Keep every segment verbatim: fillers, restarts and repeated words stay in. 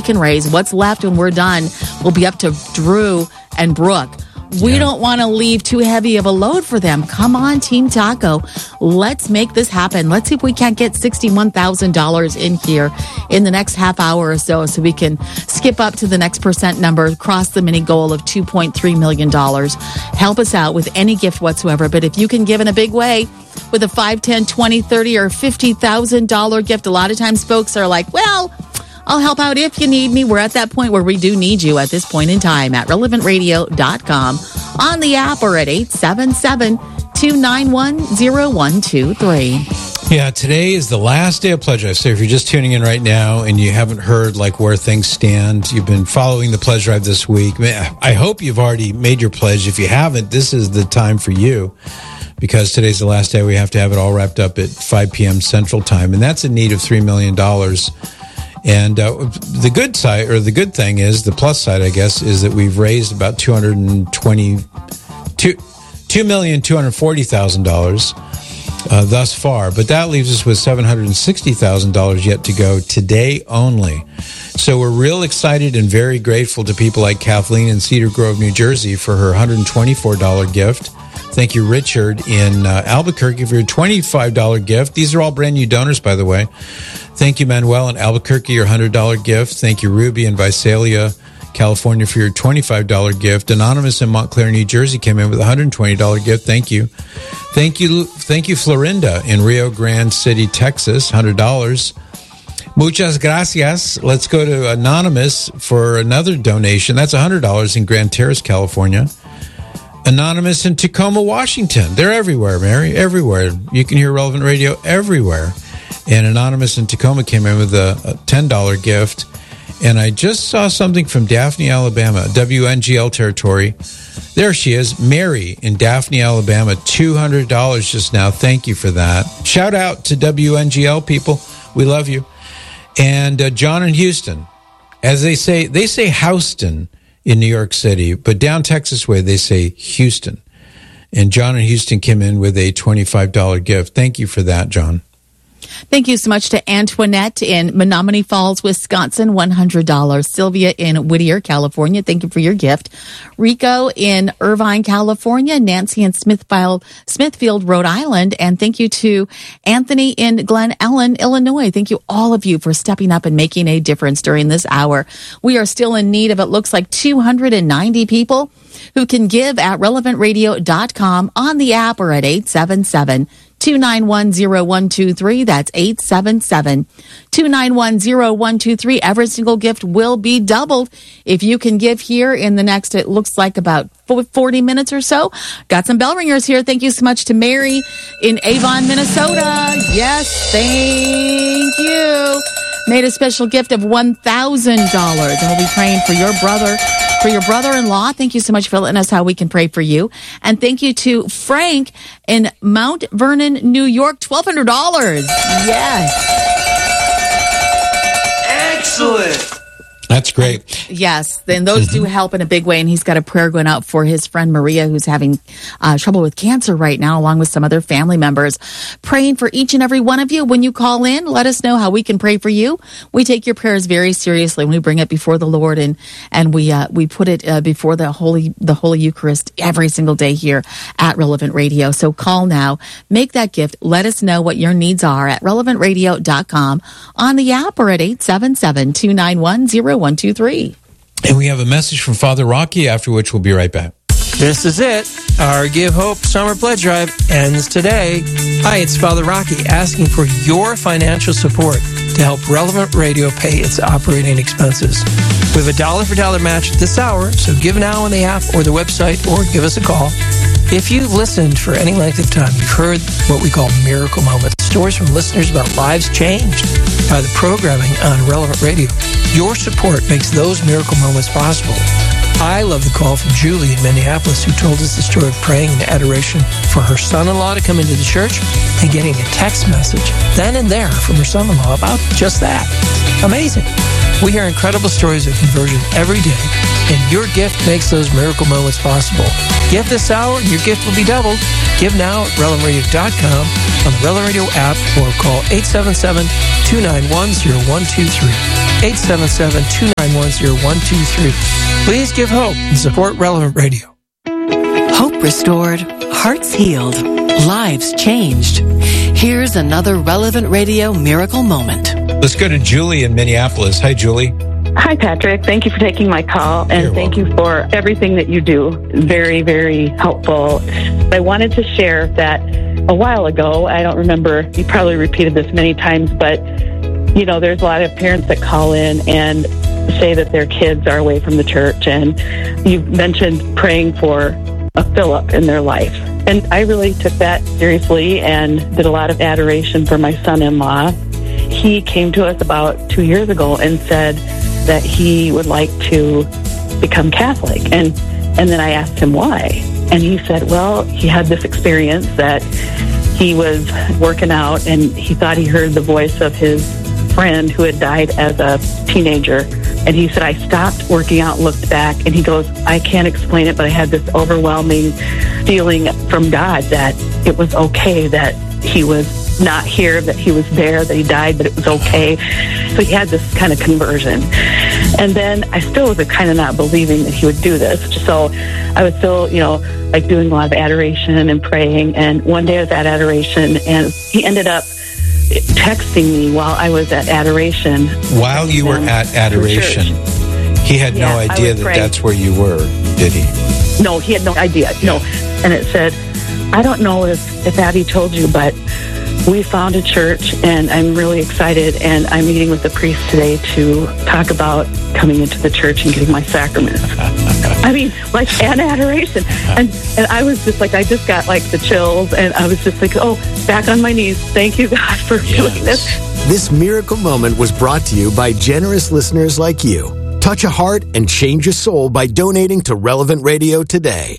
can raise. What's left when we're done will be up to Drew and Brooke. We yeah. don't want to leave too heavy of a load for them. Come on, Team Taco. Let's make this happen. Let's see if we can't get sixty-one thousand dollars in here in the next half hour or so so we can skip up to the next percent number, cross the mini goal of two point three million dollars. Help us out with any gift whatsoever. But if you can give in a big way with a five, ten, twenty, thirty, or fifty thousand dollars gift, a lot of times folks are like, well, I'll help out if you need me. We're at that point where we do need you at this point in time at relevant radio dot com, on the app, or at eight seven seven, two nine one, zero one two three. Yeah, today is the last day of Pledge Drive. So if you're just tuning in right now and you haven't heard like where things stand, you've been following the Pledge Drive this week. I hope you've already made your pledge. If you haven't, this is the time for you, because today's the last day. We have to have it all wrapped up at five p.m. Central Time, and that's in need of three million dollars. And uh, the good side, or the good thing is, the plus side, I guess, is that we've raised about two hundred twenty, two million two hundred forty thousand dollars uh, thus far. But that leaves us with seven hundred sixty thousand dollars yet to go today only. So we're real excited and very grateful to people like Kathleen in Cedar Grove, New Jersey, for her one hundred twenty-four dollars gift. Thank you, Richard, in uh, Albuquerque, for your twenty-five dollars gift. These are all brand new donors, by the way. Thank you, Manuel in Albuquerque, your one hundred dollars gift. Thank you, Ruby in Visalia, California, for your twenty-five dollars gift. Anonymous in Montclair, New Jersey, came in with a one hundred twenty dollars gift. Thank you. Thank you, thank you, Florinda in Rio Grande City, Texas, one hundred dollars. Muchas gracias. Let's go to Anonymous for another donation. That's one hundred dollars in Grand Terrace, California. Anonymous in Tacoma, Washington. They're everywhere, Mary, everywhere. You can hear Relevant Radio everywhere. And Anonymous in Tacoma came in with a, a ten dollars gift. And I just saw something from Daphne, Alabama, W N G L territory. There she is, Mary in Daphne, Alabama, two hundred dollars just now. Thank you for that. Shout out to W N G L people. We love you. And uh, John in Houston, as they say, they say Houston in New York City, but down Texas way, they say Houston. And John in Houston came in with a twenty-five dollars gift. Thank you for that, John. Thank you so much to Antoinette in Menominee Falls, Wisconsin, one hundred dollars. Sylvia in Whittier, California, thank you for your gift. Rico in Irvine, California. Nancy in Smithfield, Smithfield, Rhode Island. And thank you to Anthony in Glen Ellen, Illinois. Thank you, all of you, for stepping up and making a difference during this hour. We are still in need of, it looks like, two hundred ninety people who can give at relevant radio dot com, on the app, or at eight seven seven, two nine one, zero one two three. That's eight seven seven, two nine one, zero one two three. Every single gift will be doubled if you can give here in the next, it looks like, about forty minutes or so. Got some bell ringers here. Thank you so much to Mary in Avon, Minnesota. Yes, thank you. Made a special gift of one thousand dollars, and we'll be praying for your brother, for your brother-in-law. Thank you so much for letting us how we can pray for you. And thank you to Frank in Mount Vernon, New York, twelve hundred dollars. Yes. Excellent. That's great. Yes, and those mm-hmm. do help in a big way. And he's got a prayer going out for his friend Maria, who's having uh, trouble with cancer right now, along with some other family members. Praying for each and every one of you. When you call in, let us know how we can pray for you. We take your prayers very seriously when we bring it before the Lord, and and we uh, we put it uh, before the Holy the Holy Eucharist every single day here at Relevant Radio. So call now, make that gift. Let us know what your needs are at relevant radio dot com, on the app, or at eight seven seven, two nine one, zero one two three. And we have a message from Father Rocky, after which we'll be right back. This is it. Our Give Hope Summer Pledge Drive ends today. Hi, it's Father Rocky asking for your financial support to help Relevant Radio pay its operating expenses. We have a dollar for dollar match this hour, so give now on the app or the website, or give us a call. If you've listened for any length of time, you've heard what we call miracle moments, stories from listeners about lives changed by the programming on Relevant Radio. Your support makes those miracle moments possible. I love the call from Julie in Minneapolis, who told us the story of praying in adoration for her son-in-law to come into the church and getting a text message then and there from her son-in-law about just that. Amazing. We hear incredible stories of conversion every day, and your gift makes those miracle moments possible. Give this hour, and your gift will be doubled. Give now at relevant radio dot com, on the Relevant Radio app, or call eight seven seven, two nine one, zero one two three. eight seven seven, two nine one, zero one two three. Please give hope and support Relevant Radio. Hope restored, hearts healed, lives changed. Here's another Relevant Radio miracle moment. Let's go to Julie in Minneapolis. Hi, Julie. Hi, Patrick. Thank you for taking my call, and You're thank welcome. you for everything that you do. Very, very helpful. I wanted to share that a while ago, I don't remember, you probably repeated this many times, but, you know, there's a lot of parents that call in and say that their kids are away from the church, and you mentioned praying for a fill-up in their life. And I really took that seriously and did a lot of adoration for my son-in-law. He came to us about two years ago and said that he would like to become Catholic. And, and then I asked him why. And he said, well, he had this experience that he was working out and he thought he heard the voice of his friend who had died as a teenager. And he said, I stopped working out, looked back, and he goes, I can't explain it, but I had this overwhelming feeling from God that it was okay that he was not here, that he was there, that he died, but it was okay. So he had this kind of conversion. And then I still was kind of not believing that he would do this. So I was still, you know, like doing a lot of adoration and praying. And one day I was at adoration, and he ended up texting me while I was at adoration. While you were at adoration, he had Yeah, no I idea was that praying. that's where you were, did he? No, he had no idea. No. And it said, I don't know if, if Abby told you, but we found a church, and I'm really excited, and I'm meeting with the priest today to talk about coming into the church and getting my sacraments. I mean, like, and adoration. And and I was just like, I just got, like, the chills, and I was just like, oh, back on my knees. Thank you, God, for doing this. This miracle moment was brought to you by generous listeners like you. Touch a heart and change a soul by donating to Relevant Radio today.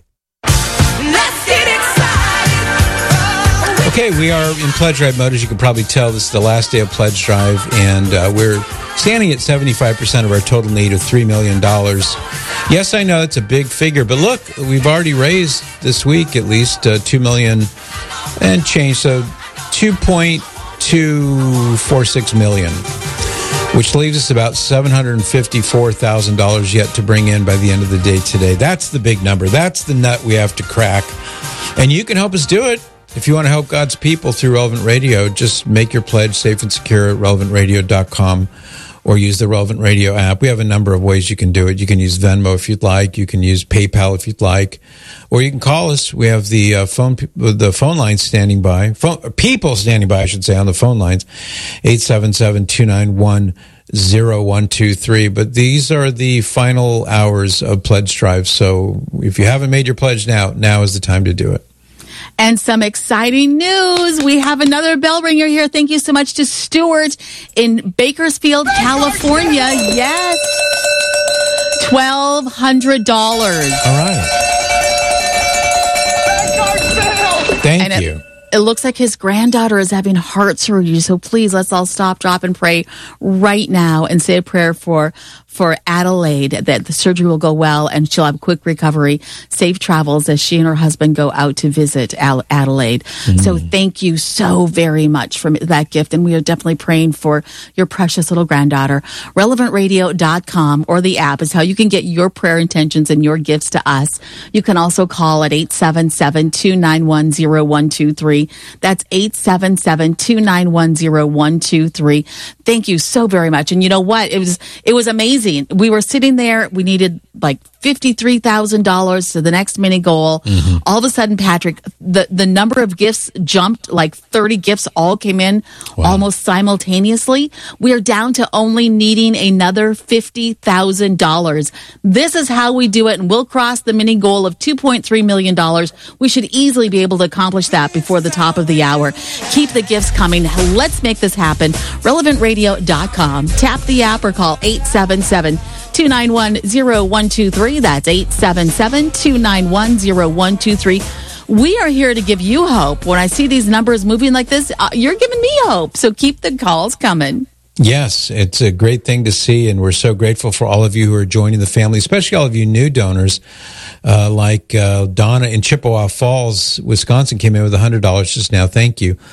Okay, we are in Pledge Drive mode. As you can probably tell, this is the last day of Pledge Drive, and uh, we're standing at seventy-five percent of our total need of three million dollars. Yes, I know it's a big figure, but look, we've already raised this week at least uh, two million dollars and change, so two point two four six million dollars, which leaves us about seven hundred fifty-four thousand dollars yet to bring in by the end of the day today. That's the big number. That's the nut we have to crack, and you can help us do it. If you want to help God's people through Relevant Radio, just make your pledge safe and secure at relevant radio dot com or use the Relevant Radio app. We have a number of ways you can do it. You can use Venmo if you'd like. You can use PayPal if you'd like. Or you can call us. We have the uh, phone the phone lines standing by. Phone, people standing by, I should say, on the phone lines. eight seven seven, two nine one, zero one two three. But these are the final hours of Pledge Drive. So if you haven't made your pledge now, now is the time to do it. And some exciting news. We have another bell ringer here. Thank you so much to Stuart in Bakersfield, California. Yes. twelve hundred dollars. All right. Thank And it- you. It looks like his granddaughter is having heart surgery. So please, let's all stop, drop, and pray right now and say a prayer for for Adelaide, that the surgery will go well and she'll have a quick recovery, safe travels as she and her husband go out to visit Al- Adelaide. Mm. So thank you so very much for that gift. And we are definitely praying for your precious little granddaughter. relevant radio dot com or the app is how you can get your prayer intentions and your gifts to us. You can also call at eight seven seven, two nine one, zero one two three. That's eight seven seven, two nine one, zero one two three. Thank you so very much. And you know what? It was, it was amazing. We were sitting there. We needed like fifty-three thousand dollars to the next mini goal. Mm-hmm. All of a sudden, Patrick, the, the number of gifts jumped, like thirty gifts all came in wow. almost simultaneously. We are down to only needing another fifty thousand dollars. This is how we do it, and we'll cross the mini goal of two point three million dollars. We should easily be able to accomplish that before the top of the hour. Keep the gifts coming. Let's make this happen. relevant radio dot com. Tap the app or call eight seven seven, two nine one, zero one two three. That's eight seven seven, two nine one, zero one two three. We are here to give you hope. When I see these numbers moving like this, uh, you're giving me hope. So keep the calls coming. Yes, it's a great thing to see, and we're so grateful for all of you who are joining the family, especially all of you new donors, uh, like uh, Donna in Chippewa Falls, Wisconsin, came in with one hundred dollars just now. Thank you.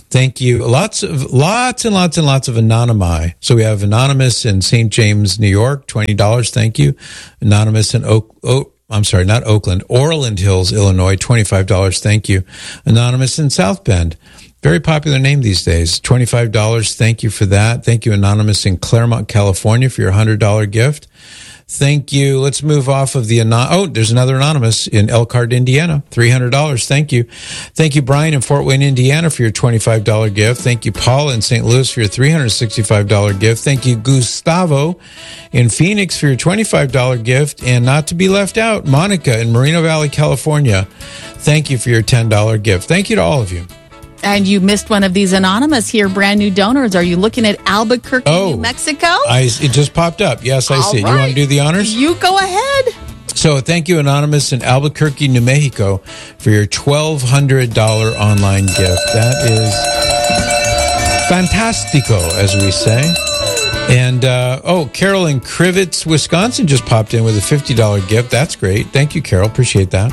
Thank you. Lots of, lots and lots and lots of Anonymi. So we have Anonymous in Saint James, New York, twenty dollars. Thank you. Anonymous in Oak, Oak I'm sorry, not Oakland, Orland Hills, Illinois, twenty-five dollars. Thank you. Anonymous in South Bend. Very popular name these days, twenty-five dollars. Thank you for that. Thank you, Anonymous in Claremont, California, for your one hundred dollars gift. Thank you. Let's move off of the, anon- oh, there's another Anonymous in Elkhart, Indiana, three hundred dollars. Thank you. Thank you, Brian in Fort Wayne, Indiana, for your twenty-five dollars gift. Thank you, Paul in Saint Louis, for your three hundred sixty-five dollars gift. Thank you, Gustavo in Phoenix, for your twenty-five dollars gift. And not to be left out, Monica in Moreno Valley, California, thank you for your ten dollars gift. Thank you to all of you. And you missed one of these Anonymous here, brand new donors. Are you looking at Albuquerque, oh, New Mexico? I, it just popped up. Yes, I All see it. right. You want to do the honors? You go ahead. So thank you, Anonymous in Albuquerque, New Mexico, for your twelve hundred dollars online gift. That is fantastico, as we say. And, uh, oh, Carol in Crivets, Wisconsin just popped in with a fifty dollars gift. That's great. Thank you, Carol. Appreciate that.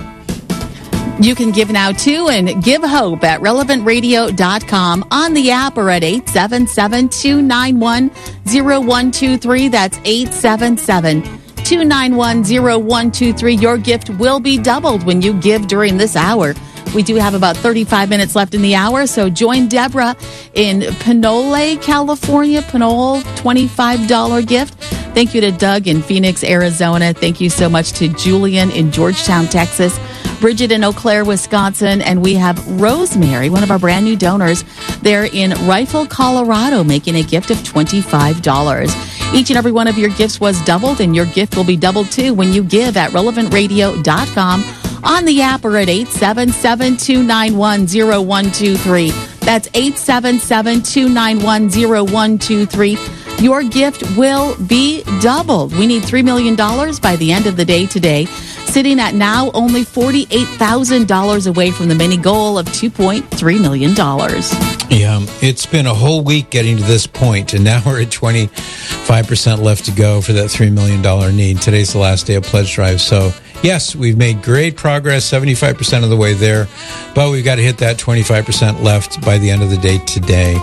You can give now, too, and give hope at relevant radio dot com on the app or at eight seven seven, two nine one, zero one two three. That's eight seven seven, two nine one, zero one two three. Your gift will be doubled when you give during this hour. We do have about thirty-five minutes left in the hour, so join Deborah in Pinole, California. Pinole, twenty-five dollars gift. Thank you to Doug in Phoenix, Arizona. Thank you so much to Julian in Georgetown, Texas. Bridget in Eau Claire, Wisconsin, and we have Rosemary, one of our brand new donors, there in Rifle, Colorado, making a gift of twenty-five dollars. Each and every one of your gifts was doubled, and your gift will be doubled too when you give at relevant radio dot com on the app or at eight seven seven, two nine one, zero one two three. That's eight seven seven, two nine one, zero one two three. Your gift will be doubled. We need three million dollars by the end of the day today, sitting at now only forty-eight thousand dollars away from the mini goal of two point three million dollars. Yeah, it's been a whole week getting to this point, and now we're at twenty-five percent left to go for that three million dollars need. Today's the last day of Pledge Drive, so yes, we've made great progress, seventy-five percent of the way there, but we've got to hit that twenty-five percent left by the end of the day today.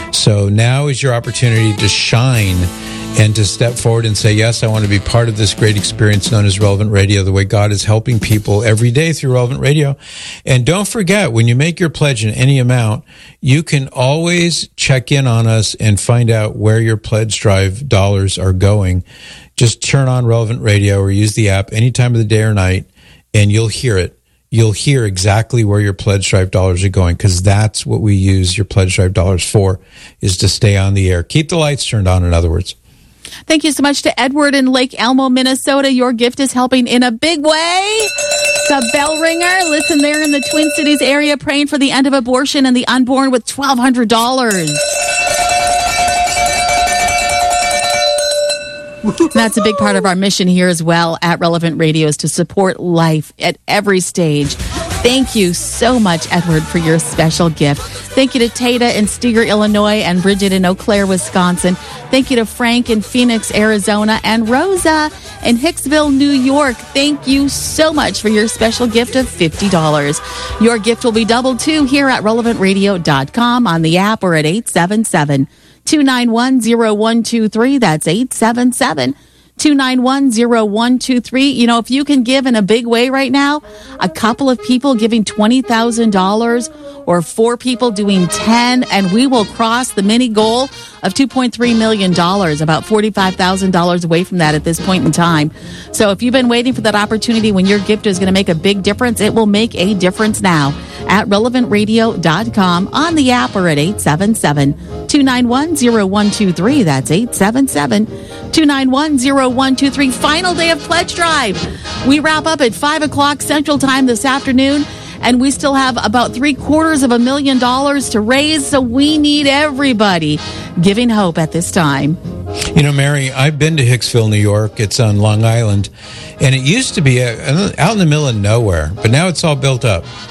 So now is your opportunity to shine and to step forward and say, yes, I want to be part of this great experience known as Relevant Radio, the way God is helping people every day through Relevant Radio. And don't forget, when you make your pledge in any amount, you can always check in on us and find out where your Pledge Drive dollars are going. Just turn on Relevant Radio or use the app any time of the day or night, and you'll hear it. You'll hear exactly where your Pledge Drive dollars are going, because that's what we use your Pledge Drive dollars for, is to stay on the air. Keep the lights turned on, in other words. Thank you so much to Edward in Lake Elmo, Minnesota. Your gift is helping in a big way. The bell ringer. Listen, there in the Twin Cities area, praying for the end of abortion and the unborn with twelve hundred dollars. That's a big part of our mission here as well at Relevant Radio, is to support life at every stage. Thank you so much, Edward, for your special gift. Thank you to Tata in Steger, Illinois, and Bridget in Eau Claire, Wisconsin. Thank you to Frank in Phoenix, Arizona, and Rosa in Hicksville, New York. Thank you so much for your special gift of fifty dollars. Your gift will be doubled, too, here at relevant radio dot com, on the app, or at eight seven seven, two nine one, zero one two three. That's eight seven seven, two nine one, zero one two three. You know, if you can give in a big way right now, a couple of people giving twenty thousand dollars or four people doing ten, and we will cross the mini goal of two point three million dollars, about forty-five thousand dollars away from that at this point in time. So if you've been waiting for that opportunity when your gift is going to make a big difference, it will make a difference now at relevant radio dot com, on the app, or at eight seven seven, two nine one, zero one two three. That's eight seven seven, two nine one, zero one two three. Final day of Pledge Drive. We wrap up at five o'clock Central Time this afternoon, and we still have about three quarters of a million dollars to raise, so we need everybody giving hope at this time. You know, Mary, I've been to Hicksville, New York. It's on Long Island, and it used to be a, out in the middle of nowhere, but now it's all built up.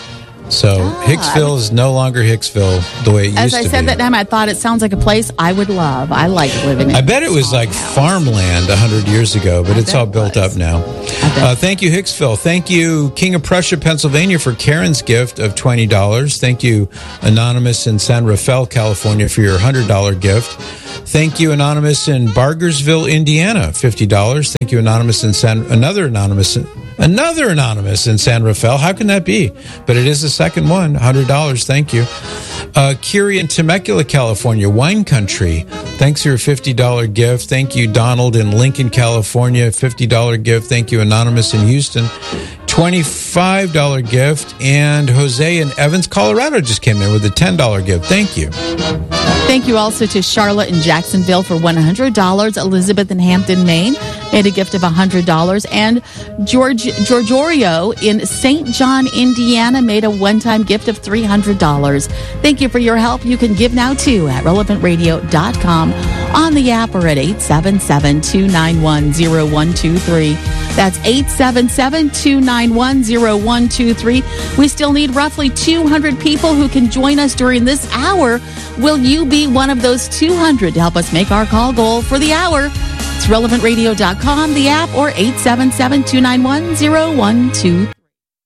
So Ah. Hicksville is no longer Hicksville the way it used As to I be. said that time, I thought it sounds like a place I would love. I like living in. I bet it was like farmland one hundred years ago, but I it's bet all it built was. up now. bet. Uh, thank you, Hicksville. Thank you, King of Prussia, Pennsylvania, for Karen's gift of twenty dollars. Thank you, Anonymous in San Rafael, California, for your one hundred dollars gift. Thank you, Anonymous in Bargersville, Indiana, fifty dollars. Thank you, Anonymous in San... Another Anonymous... Another Anonymous in San Rafael. How can that be? But it is the second one, one hundred dollars. Thank you. Uh, Kiri in Temecula, California, wine country. Thanks for your fifty dollars gift. Thank you, Donald in Lincoln, California, fifty dollars gift. Thank you, Anonymous in Houston, twenty-five dollars gift. And Jose in Evans, Colorado just came in with a ten dollars gift. Thank you. Thank you also to Charlotte in Jacksonville for one hundred dollars. Elizabeth in Hampton, Maine made a gift of one hundred dollars. And George Giorgio in Saint John, Indiana made a one-time gift of three hundred dollars. Thank you for your help. You can give now too at relevant radio dot com, on the app, or at eight seven seven, two nine one, zero one two three. That's eight seven seven, two nine one, zero one two three. We still need roughly two hundred people who can join us during this hour. Will you be one of those two hundred to help us make our call goal for the hour? It's relevant radio dot com, the app, or eight seven seven, two nine one, zero one two three.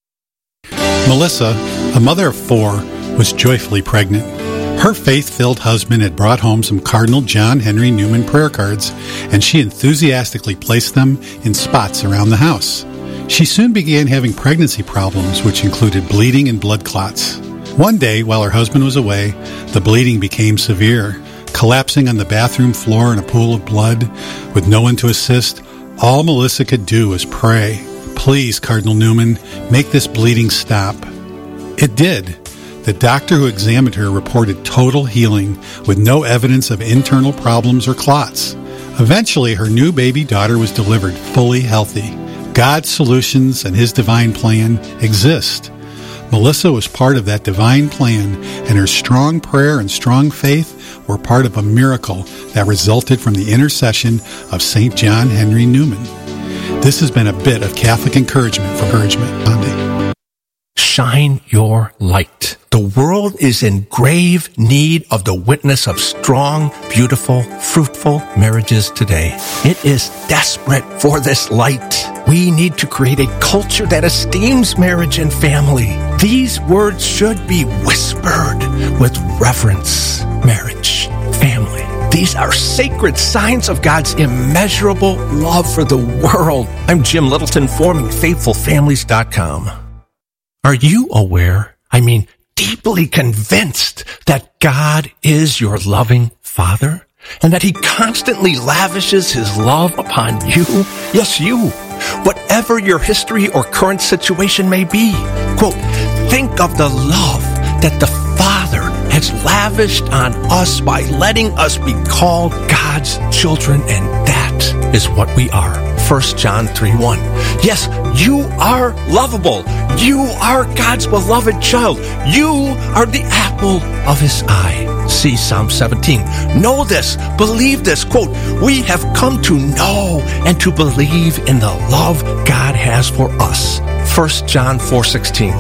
Melissa, a mother of four, was joyfully pregnant. Her faith-filled husband had brought home some Cardinal John Henry Newman prayer cards, and she enthusiastically placed them in spots around the house. She soon began having pregnancy problems, which included bleeding and blood clots. One day, while her husband was away, the bleeding became severe. Collapsing on the bathroom floor in a pool of blood, with no one to assist, all Melissa could do was pray, "Please, Cardinal Newman, make this bleeding stop." It did. The doctor who examined her reported total healing with no evidence of internal problems or clots. Eventually, her new baby daughter was delivered fully healthy. God's solutions and His divine plan exist. Melissa was part of that divine plan, and her strong prayer and strong faith were part of a miracle that resulted from the intercession of Saint John Henry Newman. This has been a bit of Catholic encouragement for Encouragement Monday. Shine your light. The world is in grave need of the witness of strong, beautiful, fruitful marriages today. It is desperate for this light. We need to create a culture that esteems marriage and family. These words should be whispered with reverence. Marriage, family. These are sacred signs of God's immeasurable love for the world. I'm Jim Littleton, forming faithful families dot com. Are you aware, I mean, deeply convinced that God is your loving Father and that He constantly lavishes His love upon you? Yes, you. Whatever your history or current situation may be, quote, think of the love that the Father has lavished on us by letting us be called God's children, and that is what we are. First John three one. Yes, you are lovable. You are God's beloved child. You are the apple of His eye. See Psalm seventeen. Know this, believe this, quote, we have come to know and to believe in the love God has for us. First John four sixteen.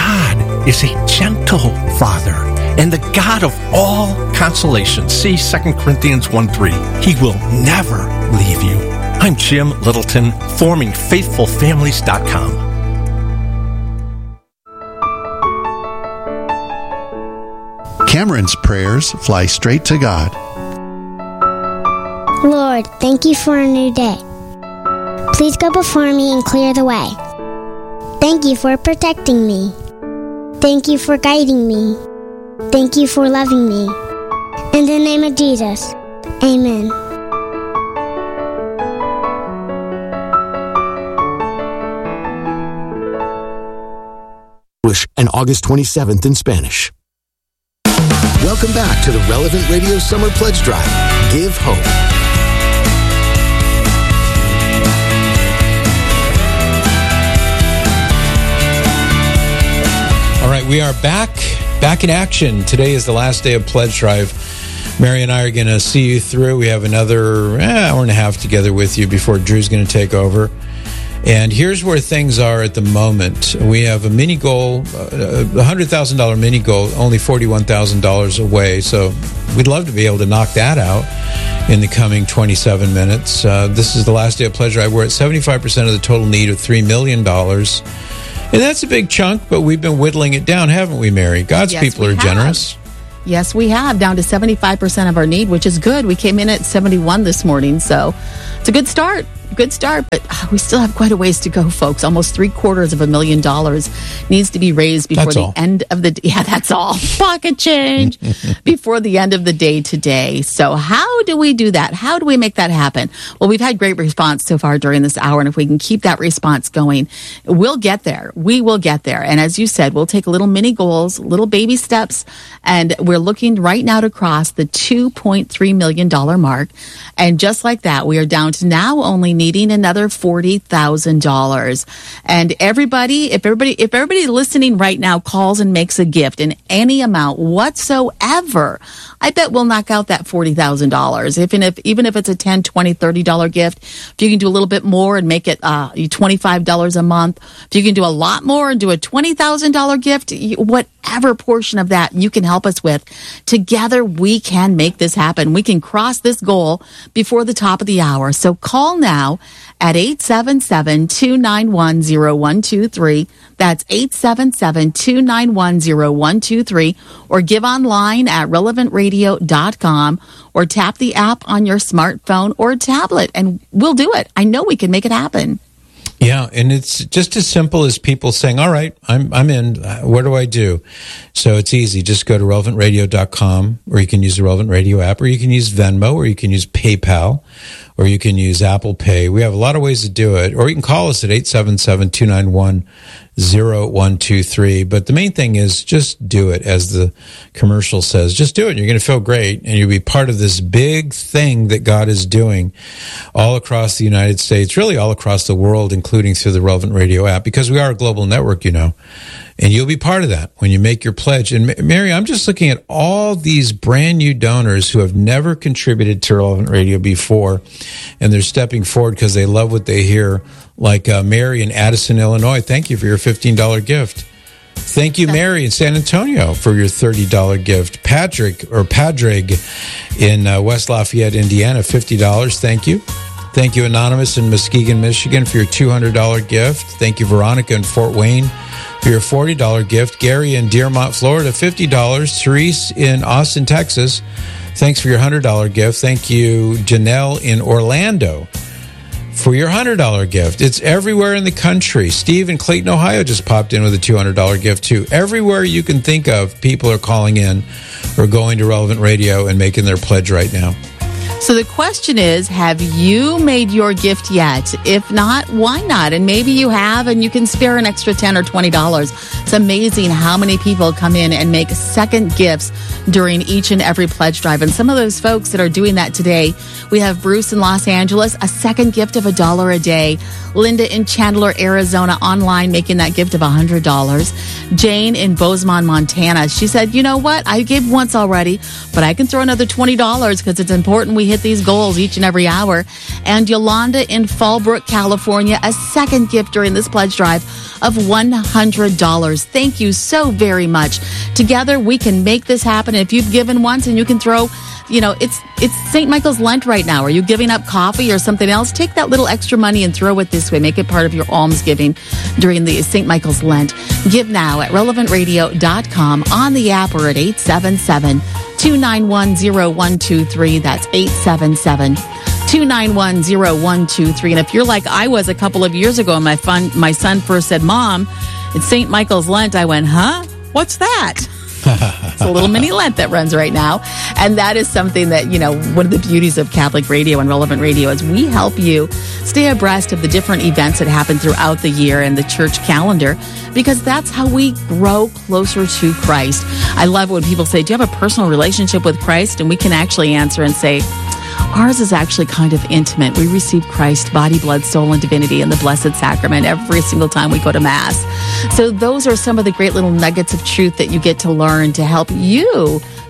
God is a gentle Father and the God of all consolation. See Second Corinthians one three. He will never leave you. I'm Jim Littleton, forming faithful families dot com. Cameron's prayers fly straight to God. Lord, thank you for a new day. Please go before me and clear the way. Thank you for protecting me. Thank you for guiding me. Thank you for loving me. In the name of Jesus, amen. English and August twenty-seventh in Spanish. Welcome back to the Relevant Radio Summer Pledge Drive. Give hope. All right, we are back, back in action. Today is the last day of Pledge Drive. Mary and I are going to see you through. We have another eh, hour and a half together with you before Drew's going to take over. And here's where things are at the moment. We have a mini goal, a one hundred thousand dollars mini goal, only forty-one thousand dollars away. So we'd love to be able to knock that out in the coming twenty-seven minutes. Uh, this is the last day of Pledge Drive. We're at seventy-five percent of the total need of three million dollars. And that's a big chunk, but we've been whittling it down, haven't we, Mary? God's Yes, people we are have. generous. Yes, we have, down to seventy-five percent of our need, which is good. We came in at seventy-one this morning, so it's a good start. Good start, but uh, we still have quite a ways to go, folks. Almost three quarters of a million dollars needs to be raised before That's the all. end of the day. Yeah, that's all. Pocket change before the end of the day today. So how do we do that? How do we make that happen? Well, we've had great response so far during this hour, and if we can keep that response going, we'll get there. We will get there. And as you said, we'll take little mini goals, little baby steps, and we're looking right now to cross the two point three million dollars mark. And just like that, we are down to now only needing another forty thousand dollars. And everybody, if everybody, if everybody listening right now calls and makes a gift in any amount whatsoever, I bet we'll knock out that forty thousand dollars. If, and if, even if it's a ten, twenty, thirty dollars gift, if you can do a little bit more and make it uh, twenty-five dollars a month, if you can do a lot more and do a twenty thousand dollars gift, you- whatever portion of that you can help us with, together we can make this happen. We can cross this goal before the top of the hour. So call now at eight seven seven, two nine one, zero one two three. That's eight seven seven, two nine one, zero one two three. Or give online at relevant radio dot com, or tap the app on your smartphone or tablet, and we'll do it. I know we can make it happen. Yeah, and it's just as simple as people saying, all right, I'm I'm in. What do I do? So it's easy. Just go to relevant radio dot com, or you can use the Relevant Radio app, or you can use Venmo, or you can use PayPal, or you can use Apple Pay. We have a lot of ways to do it. Or you can call us at eight seven seven, two nine one, zero one two three. But the main thing is just do it, as the commercial says. Just do it. You're going to feel great, and you'll be part of this big thing that God is doing all across the United States, really all across the world, including through the Relevant Radio app, because we are a global network, you know. And you'll be part of that when you make your pledge. And Mary, I'm just looking at all these brand new donors who have never contributed to Relevant Radio before, and they're stepping forward because they love what they hear, like uh, Mary in Addison, Illinois. Thank you for your fifteen dollars gift. Thank you, Mary in San Antonio, for your thirty dollars gift. Patrick, or Padrig in uh, West Lafayette, Indiana, fifty dollars. Thank you. Thank you, Anonymous in Muskegon, Michigan, for your two hundred dollars gift. Thank you, Veronica in Fort Wayne, for your forty dollars gift. Gary in Dearmont, Florida, fifty dollars. Therese in Austin, Texas, thanks for your one hundred dollars gift. Thank you, Janelle in Orlando, for your one hundred dollars gift. It's everywhere in the country. Steve in Clayton, Ohio just popped in with a two hundred dollars gift too. Everywhere you can think of, people are calling in or going to Relevant Radio and making their pledge right now. So the question is, have you made your gift yet? If not, why not? And maybe you have, and you can spare an extra ten or twenty dollars. It's amazing how many people come in and make second gifts during each and every pledge drive. And some of those folks that are doing that today, we have Bruce in Los Angeles, a second gift of a dollar a day. Linda in Chandler, Arizona, online, making that gift of one hundred dollars. Jane in Bozeman, Montana, she said, you know what? I gave once already, but I can throw another twenty dollars because it's important we hit these goals each and every hour. And Yolanda in Fallbrook, California, a second gift during this pledge drive of one hundred dollars. Thank you so very much. Together, we can make this happen. And if you've given once and you can throw, you know, it's it's Saint Michael's Lent right now. Are you giving up coffee or something else? Take that little extra money and throw it this way. Make it part of your almsgiving during the Saint Michael's Lent. Give now at relevant radio dot com, on the app, or at eight seven seven, two nine one, zero one two three. That's eight seven seven, two nine one, zero one two three. And if you're like I was a couple of years ago and my, fun, my son first said, Mom, it's Saint Michael's Lent, I went, huh? What's that? It's a little mini Lent that runs right now. And that is something that, you know, one of the beauties of Catholic Radio and Relevant Radio is we help you stay abreast of the different events that happen throughout the year and the church calendar, because that's how we grow closer to Christ. I love when people say, do you have a personal relationship with Christ? And we can actually answer and say, ours is actually kind of intimate. We receive Christ, body, blood, soul, and divinity in the Blessed Sacrament every single time we go to Mass. So those are some of the great little nuggets of truth that you get to learn to help you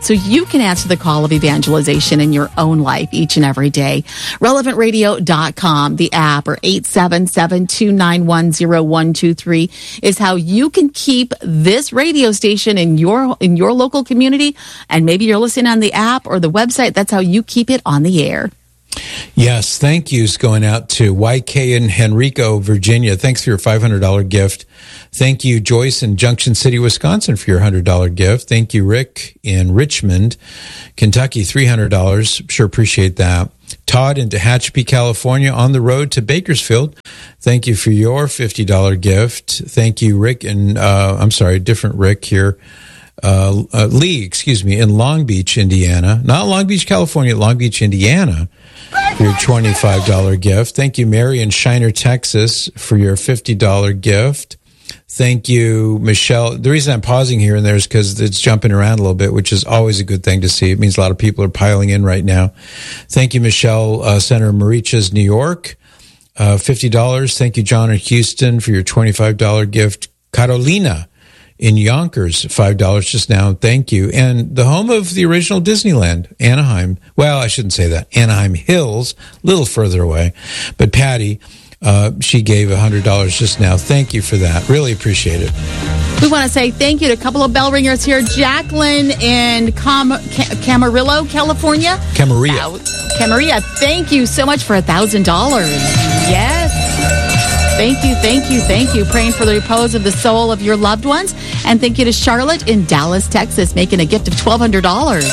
so you can answer the call of evangelization in your own life each and every day. relevant radio dot com, the app, or eight seven seven, two nine one, zero one two three is how you can keep this radio station in your in your local community. And maybe you're listening on the app or the website. That's how you keep it on the air. Yes, thank yous going out to Y K in Henrico, Virginia. Thanks for your five hundred dollars gift. Thank you, Joyce in Junction City, Wisconsin, for your one hundred dollars gift. Thank you, Rick in Richmond, Kentucky, three hundred dollars. Sure appreciate that. Todd in Tehachapi, California, on the road to Bakersfield. Thank you for your fifty dollars gift. Thank you, Rick, and uh, I'm sorry, different Rick here. Uh, uh, Lee, excuse me, in Long Beach, Indiana. Not Long Beach, California, Long Beach, Indiana, for your twenty-five dollars gift. Thank you, Mary in Shiner, Texas, for your fifty dollars gift. Thank you, Michelle. The reason I'm pausing here and there is because it's jumping around a little bit, which is always a good thing to see. It means a lot of people are piling in right now. Thank you, Michelle, uh, Senator Marichas, New York, uh, fifty dollars. Thank you, John in Houston, for your twenty-five dollars gift. Carolina in Yonkers, five dollars just now. Thank you. And the home of the original Disneyland, Anaheim. Well, I shouldn't say that. Anaheim Hills, a little further away. But Patty, uh, she gave one hundred dollars just now. Thank you for that. Really appreciate it. We want to say thank you to a couple of bell ringers here. Jacqueline in Cam- Cam- Camarillo, California. Camarillo. Uh, Camarillo, thank you so much for one thousand dollars. Yes. Thank you, thank you, thank you. Praying for the repose of the soul of your loved ones. And thank you to Charlotte in Dallas, Texas, making a gift of twelve hundred dollars.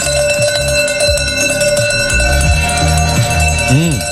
Mm.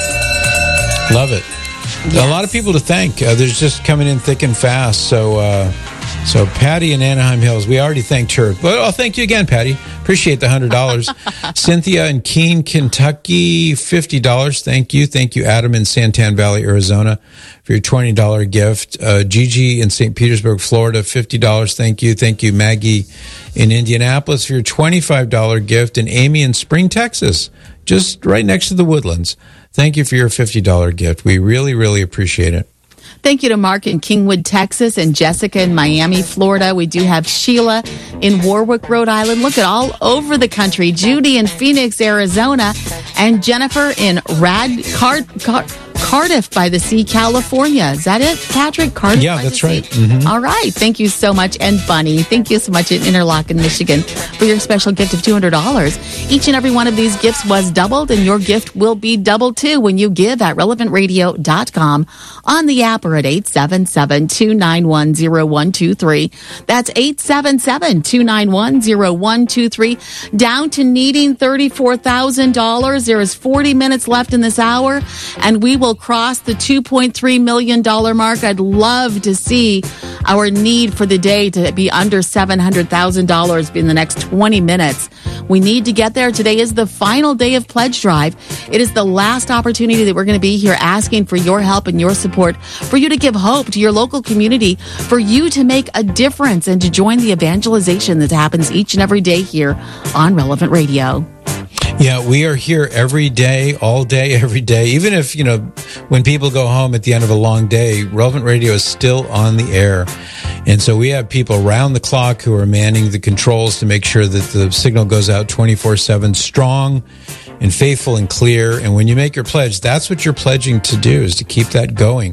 Love it. Yes. A lot of people to thank. Uh, there's just coming in thick and fast. So, uh, so Patty in Anaheim Hills, we already thanked her. But I'll thank you again, Patty. Appreciate the one hundred dollars. Cynthia in Keene, Kentucky, fifty dollars. Thank you. Thank you, Adam in Santan Valley, Arizona, for your twenty dollars gift. Uh, Gigi in Saint Petersburg, Florida, fifty dollars. Thank you. Thank you, Maggie in Indianapolis, for your twenty-five dollars gift. And Amy in Spring, Texas, just right next to the Woodlands. Thank you for your fifty dollars gift. We really, really appreciate it. Thank you to Mark in Kingwood, Texas, and Jessica in Miami, Florida. We do have Sheila in Warwick, Rhode Island. Look at all over the country. Judy in Phoenix, Arizona, and Jennifer in Rad Car- Car- Cardiff by the Sea, California. Is that it, Patrick? Cardiff yeah, by that's the right. Sea? Mm-hmm. All right. Thank you so much. And Bunny, thank you so much in Interlochen, Michigan, for your special gift of two hundred dollars. Each and every one of these gifts was doubled, and your gift will be doubled too when you give at relevant radio dot com, on the app, or at eight seven seven, two nine one, zero one two three. That's eight seven seven, two nine one, zero one two three. Down to needing thirty-four thousand dollars. There is forty minutes left in this hour, and we will cross the two point three million dollars mark. I'd love to see our need for the day to be under seven hundred thousand dollars in the next twenty minutes. We need to get there. Today is the final day of Pledge Drive. It is the last opportunity that we're going to be here asking for your help and your support, for you to give hope to your local community, for you to make a difference and to join the evangelization that happens each and every day here on Relevant Radio. Yeah, we are here every day, all day, every day. Even if, you know, when people go home at the end of a long day, Relevant Radio is still on the air. And so we have people around the clock who are manning the controls to make sure that the signal goes out twenty-four seven, strong and faithful and clear. And when you make your pledge, that's what you're pledging to do, is to keep that going.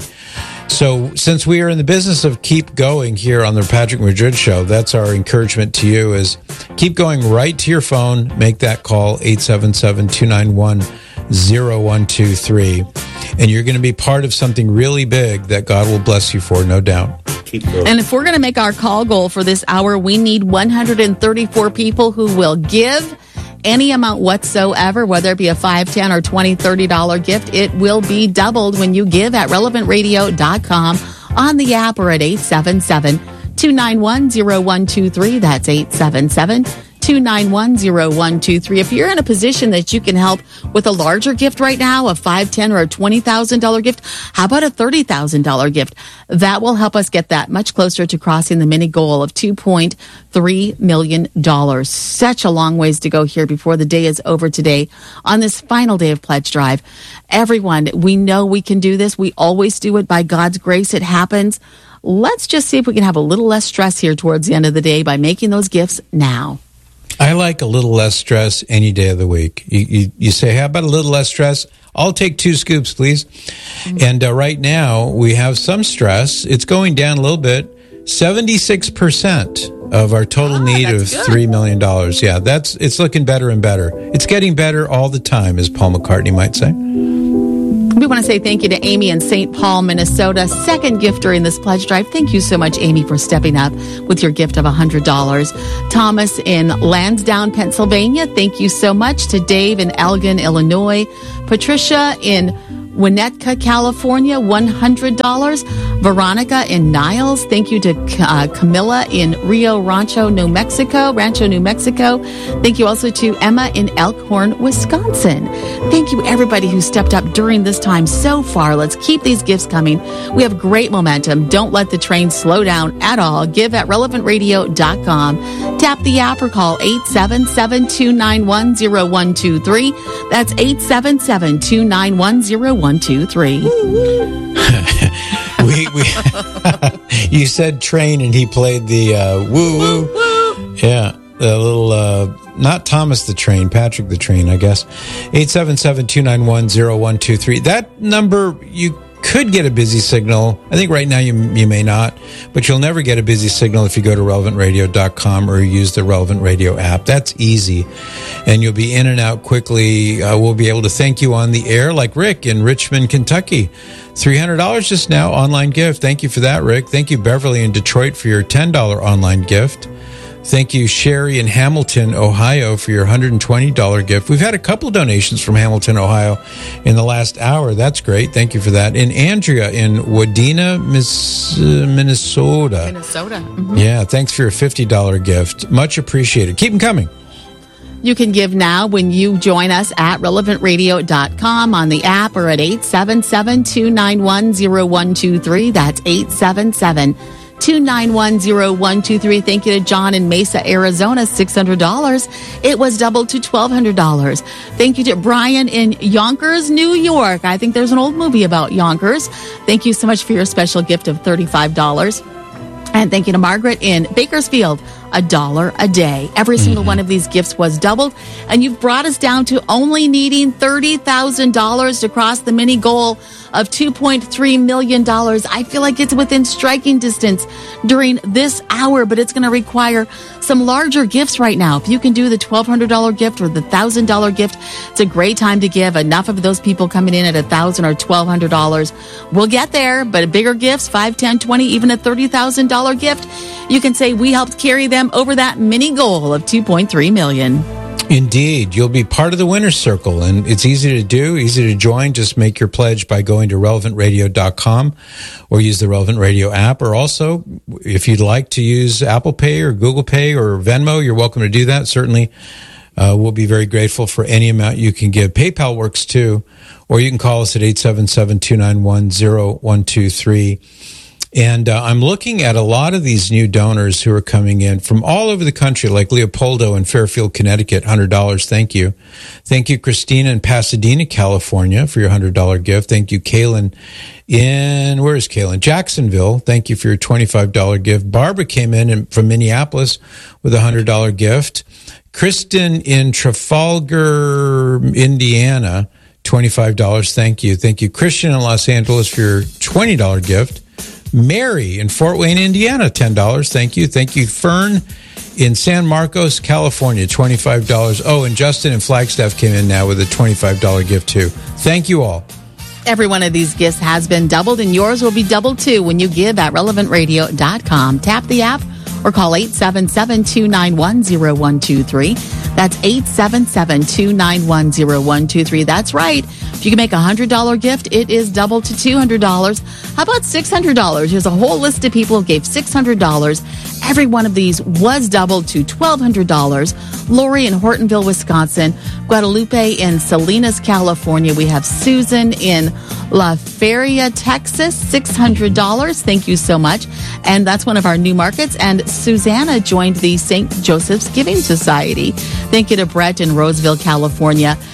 So since we are in the business of keep going here on the Patrick Madrid Show, that's our encouragement to you, is keep going right to your phone. Make that call, eight seven seven, two nine one, zero one two three. And you're going to be part of something really big that God will bless you for, no doubt. Keep going. And if we're going to make our call goal for this hour, we need one hundred thirty-four people who will give any amount whatsoever, whether it be a five, ten, or twenty, thirty dollars gift. It will be doubled when you give at relevant radio dot com, on the app, or at eight seven seven, two nine one, zero one two three. That's eight seven seven, two nine one, zero one two three. If you're in a position that you can help with a larger gift right now, a five, ten, or a twenty thousand dollars gift, how about a thirty thousand dollars gift? That will help us get that much closer to crossing the mini goal of two point three million dollars. Such a long ways to go here before the day is over today on this final day of Pledge Drive. Everyone, we know we can do this. We always do it by God's grace. It happens. Let's just see if we can have a little less stress here towards the end of the day by making those gifts now. I like a little less stress any day of the week. You, you, you say, how about a little less stress? I'll take two scoops, please. Mm-hmm. And uh, right now, we have some stress. It's going down a little bit. seventy-six percent of our total ah, need of good. three million dollars. Yeah, that's it's looking better and better. It's getting better all the time, as Paul McCartney might say. We want to say thank you to Amy in Saint Paul, Minnesota, second gift during this pledge drive. Thank you so much, Amy, for stepping up with your gift of one hundred dollars. Thomas in Lansdowne, Pennsylvania, thank you so much. To Dave in Elgin, Illinois. Patricia in Winnetka, California, one hundred dollars. Veronica in Niles, thank you to uh, Camilla in Rio Rancho, New Mexico, Rancho, New Mexico. Thank you also to Emma in Elkhorn, Wisconsin. Thank you, everybody who stepped up during this time so far. Let's keep these gifts coming. We have great momentum. Don't let the train slow down at all. Give at relevant radio dot com. Tap the app or call eight seven seven, two nine one, zero one two three. That's eight seven seven, two nine one, zero one two three. we, we You said train and he played the uh, woo woo. woo. Yeah, the little, uh, not Thomas the Train, Patrick the Train, I guess. eight seven seven, two nine one, zero one two three. That number, you could get a busy signal. I think right now you you may not, but you'll never get a busy signal if you go to relevant radio dot com or use the Relevant Radio app. That's easy, and you'll be in and out quickly. Uh, we'll be able to thank you on the air, like Rick in Richmond, Kentucky. three hundred dollars just now, online gift. Thank you for that, Rick. Thank you, Beverly in Detroit, for your ten dollars online gift. Thank you, Sherry in Hamilton, Ohio, for your one hundred twenty dollars gift. We've had a couple of donations from Hamilton, Ohio in the last hour. That's great. Thank you for that. And Andrea in Wadena, Miss, uh, Minnesota. Minnesota. Mm-hmm. Yeah, thanks for your fifty dollars gift. Much appreciated. Keep them coming. You can give now when you join us at relevant radio dot com on the app or at eight seven seven, two nine one, zero one two three. That's eight seven seven, two nine one, zero one two three. Thank you to John in Mesa, Arizona, six hundred dollars. It was doubled to twelve hundred dollars. Thank you to Brian in Yonkers, New York. I think there's an old movie about Yonkers. Thank you so much for your special gift of thirty-five dollars. And thank you to Margaret in Bakersfield, a dollar a day. Every single mm-hmm. one of these gifts was doubled. And you've brought us down to only needing thirty thousand dollars to cross the mini goal of two point three million dollars. I feel like it's within striking distance during this hour, but it's going to require some larger gifts right now. If you can do the twelve hundred dollars gift or the one thousand dollars gift, it's a great time to give. Enough of those people coming in at one thousand dollars or twelve hundred dollars. We'll get there, but bigger gifts, five, ten, twenty, even a thirty thousand dollars gift, you can say we helped carry them over that mini goal of two point three million dollars. Indeed. You'll be part of the winner's circle, and it's easy to do, easy to join. Just make your pledge by going to relevant radio dot com or use the Relevant Radio app. Or also, if you'd like to use Apple Pay or Google Pay or Venmo, you're welcome to do that. Certainly, uh, we'll be very grateful for any amount you can give. PayPal works too, or you can call us at eight seven seven, two nine one, zero one two three. And uh, I'm looking at a lot of these new donors who are coming in from all over the country, like Leopoldo in Fairfield, Connecticut, one hundred dollars. Thank you. Thank you, Christina in Pasadena, California, for your one hundred dollars gift. Thank you, Kaylin in, where is Kaylin? Jacksonville. Thank you for your twenty-five dollars gift. Barbara came in from Minneapolis with a one hundred dollars gift. Kristen in Trafalgar, Indiana, twenty-five dollars. Thank you. Thank you, Christian in Los Angeles, for your twenty dollars gift. Mary in Fort Wayne, Indiana, ten dollars. Thank you. Thank you, Fern in San Marcos, California, twenty-five dollars. Oh, and Justin in Flagstaff came in now with a twenty-five dollars gift, too. Thank you all. Every one of these gifts has been doubled, and yours will be doubled, too, when you give at relevant radio dot com. Tap the app or call eight seven seven, two nine one, zero one two three. That's eight seven seven, two nine one, zero one two three. That's right. If you can make a one hundred dollars gift, it is doubled to two hundred dollars. How about six hundred dollars? There's a whole list of people who gave six hundred dollars. Every one of these was doubled to twelve hundred dollars. Lori in Hortonville, Wisconsin. Guadalupe in Salinas, California. We have Susan in La Feria, Texas, six hundred dollars. Thank you so much. And that's one of our new markets. And Susanna joined the Saint Joseph's Giving Society. Thank you to Brett in Roseville, California.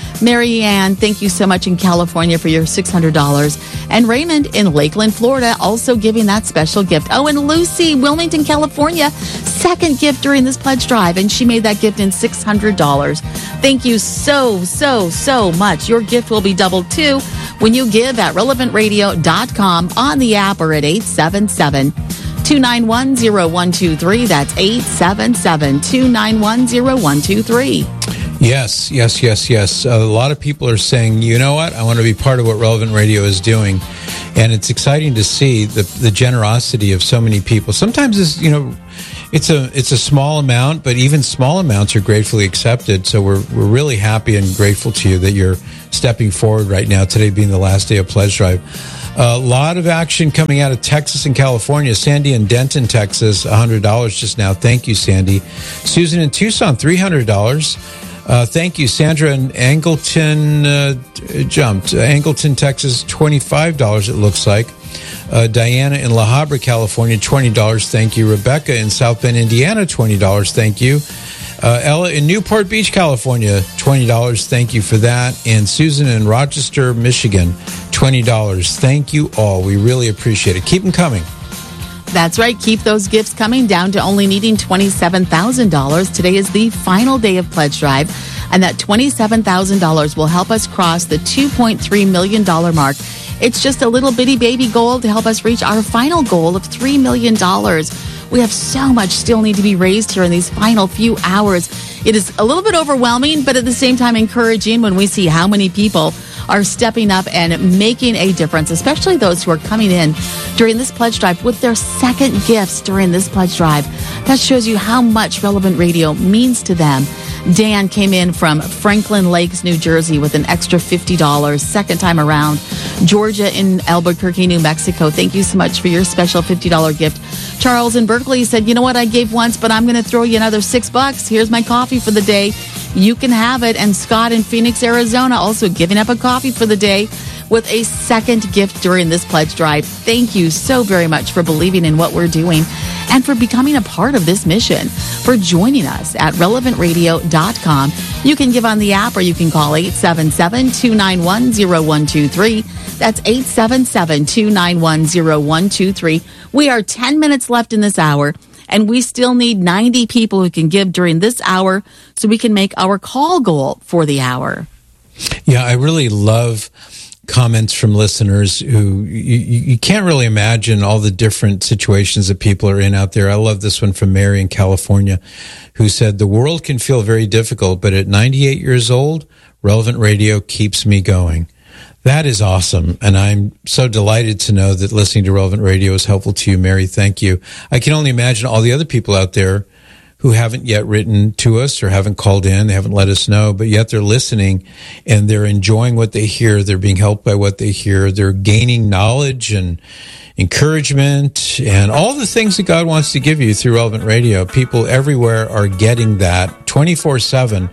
Mary Ann, thank you so much in California for your six hundred dollars. And Raymond in Lakeland, Florida, also giving that special gift. Oh, and Lucy, Wilmington, California, second gift during this pledge drive, and she made that gift in six hundred dollars. Thank you so, so, so much. Your gift will be doubled, too, when you give at relevant radio dot com on the app or at eight seven seven, two nine one, zero one two three. That's eight seven seven, two nine one, zero one two three. Yes, yes, yes, yes. A lot of people are saying, you know what, I want to be part of what Relevant Radio is doing. And it's exciting to see the the generosity of so many people. Sometimes it's, you know, it's a it's a small amount, but even small amounts are gratefully accepted. So we're we're really happy and grateful to you that you're stepping forward right now, today being the last day of Pledge Drive. A lot of action coming out of Texas and California. Sandy in Denton, Texas, one hundred dollars just now. Thank you, Sandy. Susan in Tucson, three hundred dollars. Uh, thank you. Sandra in Angleton uh, jumped. Angleton, Texas, twenty-five dollars it looks like. Uh, Diana in La Habra, California, twenty dollars. Thank you. Rebecca in South Bend, Indiana, twenty dollars. Thank you. Uh, Ella in Newport Beach, California, twenty dollars. Thank you for that. And Susan in Rochester, Michigan, twenty dollars. Thank you all. We really appreciate it. Keep them coming. That's right. Keep those gifts coming, down to only needing twenty-seven thousand dollars. Today is the final day of Pledge Drive, and that twenty-seven thousand dollars will help us cross the two point three million dollars mark. It's just a little bitty baby goal to help us reach our final goal of three million dollars. We have so much still need to be raised here in these final few hours. It is a little bit overwhelming, but at the same time encouraging when we see how many people are stepping up and making a difference, especially those who are coming in during this pledge drive with their second gifts during this pledge drive. That shows you how much Relevant Radio means to them. Dan came in from Franklin Lakes, New Jersey with an extra fifty dollars, second time around. Georgia in Albuquerque, New Mexico, thank you so much for your special fifty dollars gift. Charles in Berkeley said, you know what, I gave once, but I'm going to throw you another six bucks. Here's my coffee for the day. You can have it. And Scott in Phoenix, Arizona, also giving up a coffee for the day with a second gift during this pledge drive. Thank you so very much for believing in what we're doing and for becoming a part of this mission, for joining us at relevant radio dot com. You can give on the app or you can call eight seven seven, two nine one, zero one two three. That's eight seven seven, two nine one, zero one two three. We are ten minutes left in this hour, and we still need ninety people who can give during this hour so we can make our call goal for the hour. Yeah, I really love comments from listeners who you, you can't really imagine all the different situations that people are in out there. I love this one from Mary in California, who said, the world can feel very difficult, but at ninety-eight years old, Relevant Radio keeps me going. That is awesome. And I'm so delighted to know that listening to Relevant Radio is helpful to you, Mary. Thank you. I can only imagine all the other people out there who haven't yet written to us or haven't called in. They haven't let us know, but yet they're listening and they're enjoying what they hear. They're being helped by what they hear. They're gaining knowledge and encouragement and all the things that God wants to give you through Relevant Radio. People everywhere are getting that twenty-four seven.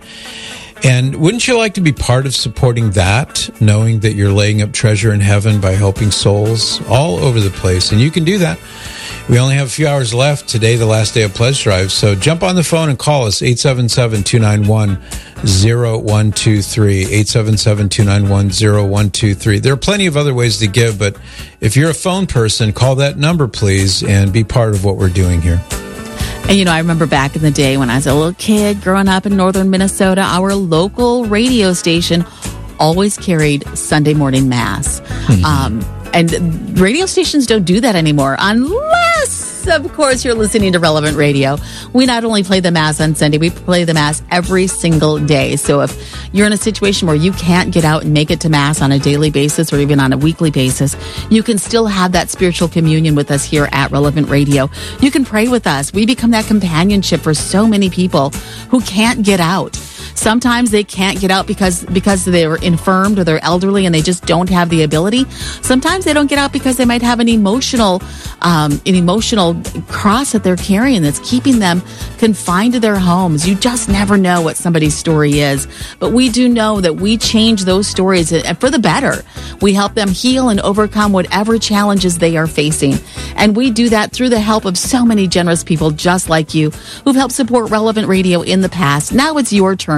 And wouldn't you like to be part of supporting that, knowing that you're laying up treasure in heaven by helping souls all over the place? And you can do that. We only have a few hours left today, the last day of Pledge Drive. So jump on the phone and call us, eight seven seven, two nine one, zero one two three, eight seven seven, two nine one, zero one two three. There are plenty of other ways to give, but if you're a phone person, call that number, please, and be part of what we're doing here. And, you know, I remember back in the day when I was a little kid growing up in northern Minnesota, our local radio station always carried Sunday morning mass. Mm-hmm. Um, and radio stations don't do that anymore unless, of course, you're listening to Relevant Radio. We not only play the Mass on Sunday, we play the Mass every single day. So if you're in a situation where you can't get out and make it to Mass on a daily basis or even on a weekly basis, you can still have that spiritual communion with us here at Relevant Radio. You can pray with us. We become that companionship for so many people who can't get out. Sometimes they can't get out because because they're infirmed or they're elderly and they just don't have the ability. Sometimes they don't get out because they might have an emotional um, an emotional cross that they're carrying that's keeping them confined to their homes. You just never know what somebody's story is. But we do know that we change those stories for the better. We help them heal and overcome whatever challenges they are facing. And we do that through the help of so many generous people just like you who've helped support Relevant Radio in the past. Now it's your turn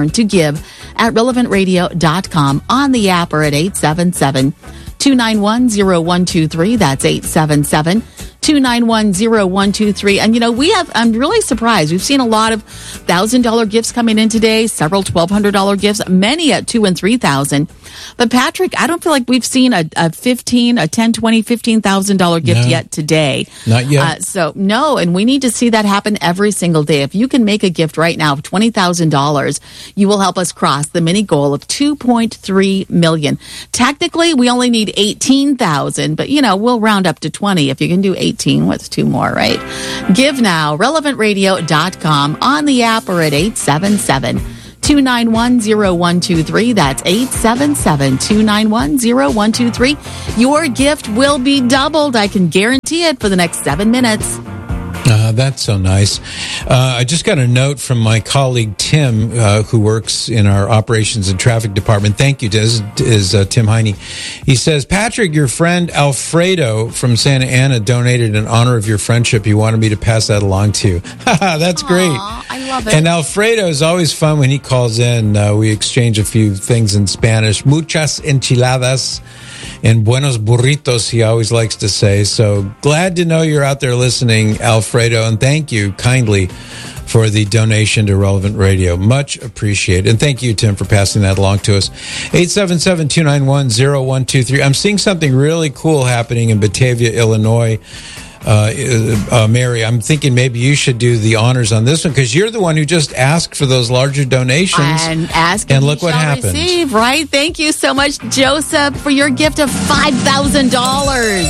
seven to give at relevant radio dot com, on the app, or at eight seven seven, two nine one, zero one two three. That's eight seven seven, two nine one, zero one two three. And, you know, we have, I'm really surprised. We've seen a lot of one thousand dollars gifts coming in today, several twelve hundred dollars gifts, many at two and three thousand. But Patrick, I don't feel like we've seen a, a fifteen, a ten, twenty, fifteen thousand dollars gift No. yet today. Not yet. Uh, so no, and we need to see that happen every single day. If you can make a gift right now of twenty thousand dollars, you will help us cross the mini goal of two point three million dollars. Technically, we only need eighteen thousand, but you know, we'll round up to twenty if you can do eighteen with two more, right? Give now, relevant radio dot com, on the app, or at eight seven seven, two nine one, zero one two three. That's eight seven seven, two nine one, zero one two three. Your gift will be doubled. I can guarantee it for the next seven minutes. Uh, that's so nice. Uh, I just got a note from my colleague Tim, uh, who works in our operations and traffic department. Thank you, Des, is uh, Tim Heine. He says, Patrick, your friend Alfredo from Santa Ana donated in honor of your friendship. He wanted me to pass that along to you. That's Aww, great. I love it. And Alfredo is always fun when he calls in. Uh, we exchange a few things in Spanish. Muchas enchiladas and buenos burritos, he always likes to say. So glad to know you're out there listening, Alfredo, and thank you kindly for the donation to Relevant Radio. Much appreciated. And thank you, Tim, for passing that along to us. eight seven seven, two nine one, zero one two three. I'm seeing something really cool happening in Batavia, Illinois. Uh, uh, Mary, I'm thinking maybe you should do the honors on this one, because you're the one who just asked for those larger donations. And ask, and look what happened. Receive, right? Thank you so much, Joseph, for your gift of five thousand dollars.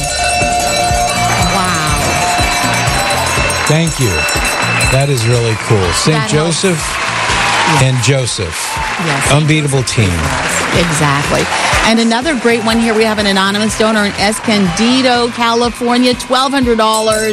Wow. Thank you. That is really cool. Saint That Joseph helps. and Joseph. Yes. Unbeatable team. Exactly. And another great one here. We have an anonymous donor in Escondido, California, twelve hundred dollars.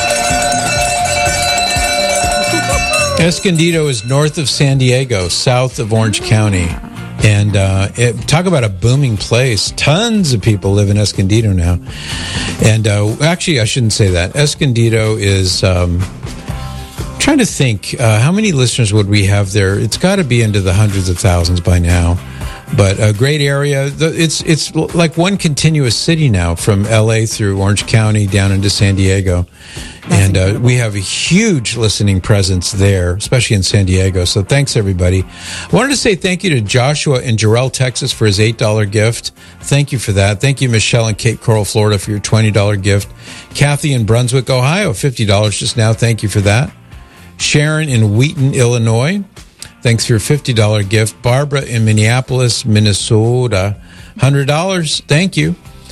Escondido is north of San Diego, south of Orange County. And uh, it, talk about a booming place. Tons of people live in Escondido now. And uh, actually, I shouldn't say that. Escondido is... Um, trying to think, uh, how many listeners would we have there? It's got to be into the hundreds of thousands by now. But a great area. It's it's like one continuous city now, from L A through Orange County down into San Diego. And uh, we have a huge listening presence there, especially in San Diego. So thanks, everybody. I wanted to say thank you to Joshua in Jarrell, Texas, for his eight dollars gift. Thank you for that. Thank you, Michelle in Cape Coral, Florida, for your twenty dollars gift. Kathy in Brunswick, Ohio, fifty dollars just now. Thank you for that. Sharon in Wheaton, Illinois, thanks for your fifty dollars gift. Barbara in Minneapolis, Minnesota, one hundred dollars. Thank you.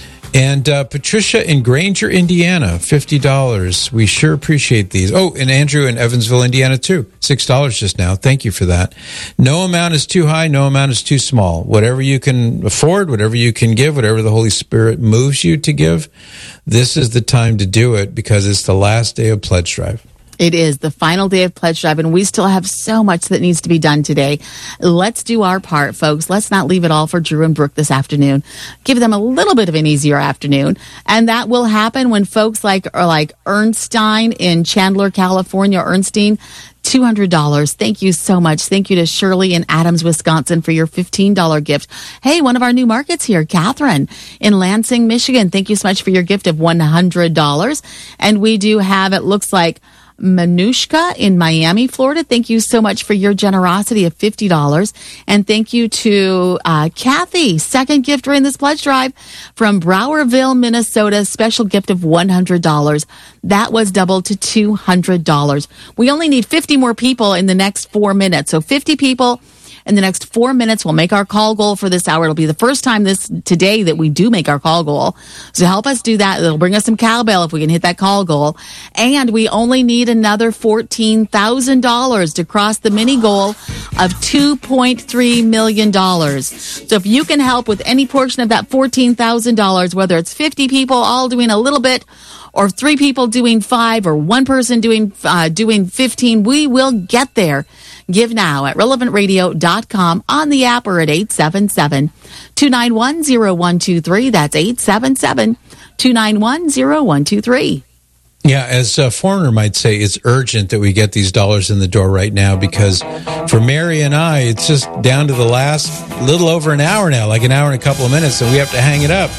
And uh, Patricia in Granger, Indiana, fifty dollars. We sure appreciate these. Oh, and Andrew in Evansville, Indiana, too. six dollars just now. Thank you for that. No amount is too high. No amount is too small. Whatever you can afford, whatever you can give, whatever the Holy Spirit moves you to give, this is the time to do it, because it's the last day of Pledge Drive. It is the final day of Pledge Drive, and we still have so much that needs to be done today. Let's do our part, folks. Let's not leave it all for Drew and Brooke this afternoon. Give them a little bit of an easier afternoon, and that will happen when folks like are like Ernstein in Chandler, California, Ernstein, two hundred dollars. Thank you so much. Thank you to Shirley in Adams, Wisconsin, for your fifteen dollars gift. Hey, one of our new markets here, Catherine in Lansing, Michigan. Thank you so much for your gift of one hundred dollars. And we do have, it looks like, Manushka in Miami, Florida. Thank you so much for your generosity of fifty dollars. And thank you to uh, Kathy, second gift during this pledge drive from Browerville, Minnesota, special gift of one hundred dollars. That was doubled to two hundred dollars. We only need fifty more people in the next four minutes. So fifty people in the next four minutes. We'll make our call goal for this hour. It'll be the first time this today that we do make our call goal. So help us do that. It'll bring us some cowbell if we can hit that call goal. And we only need another fourteen thousand dollars to cross the mini goal of two point three million dollars. So if you can help with any portion of that fourteen thousand dollars, whether it's fifty people all doing a little bit, or three people doing five, or one person doing uh, doing fifteen, we will get there. Give now at relevant radio dot com, on the app, or at eight seven seven, two nine one, zero one two three. That's eight seven seven, two nine one, zero one two three. Yeah, as a foreigner might say, it's urgent that we get these dollars in the door right now, because for Mary and I, it's just down to the last little over an hour now, like an hour and a couple of minutes, and we have to hang it up.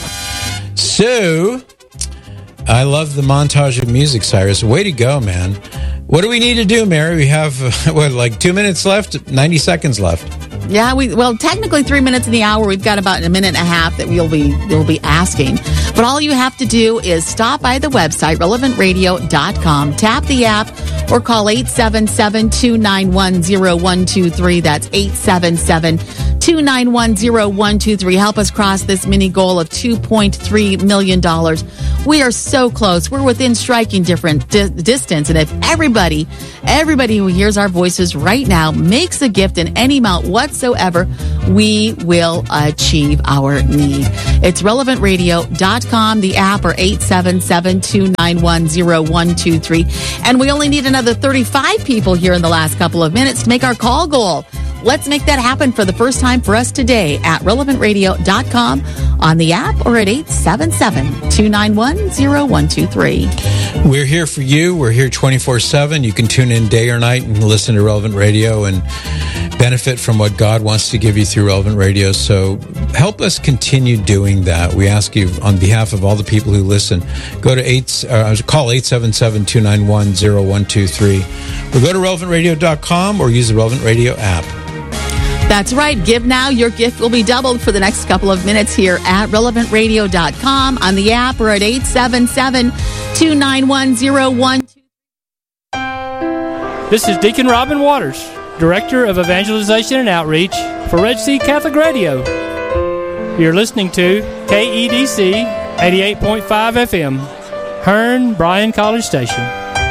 So, I love the montage of music, Cyrus. Way to go, man. What do we need to do, Mary? We have, uh, what, like two minutes left? ninety seconds left. Yeah, we well, technically three minutes in the hour. We've got about a minute and a half that we'll be we'll be asking. But all you have to do is stop by the website, relevant radio dot com, tap the app, or call eight seven seven, two nine one, zero one two three. That's eight seven seven, two nine one, zero one two three. Help us cross this mini goal of two point three million dollars. We are so close. We're within striking different di- distance. And if everybody, everybody who hears our voices right now makes a gift in any amount whatsoever, we will achieve our need. It's relevant radio dot com, the app, or eight seven seven, two nine one, zero one two three. And we only need another thirty-five people here in the last couple of minutes to make our call goal. Let's make that happen for the first time for us today at relevant radio dot com, on the app, or at eight seven seven, two nine one, zero one two three. We're here for you. We're here twenty-four seven. You can tune in day or night and listen to Relevant Radio and benefit from what God wants to give you through Relevant Radio. So help us continue doing that. We ask you on behalf of all the people who listen, go to eight, uh, call eight seven seven, two nine one, zero one two three, or go to relevant radio dot com or use the Relevant Radio app. That's right. Give now. Your gift will be doubled for the next couple of minutes here at relevant radio dot com, on the app, or at eight seven seven, two nine one, zero one two three. This is Deacon Robin Waters, Director of Evangelization and Outreach for Red Sea Catholic Radio. You're listening to K E D C eighty-eight point five F M, Hearn, Bryan College Station.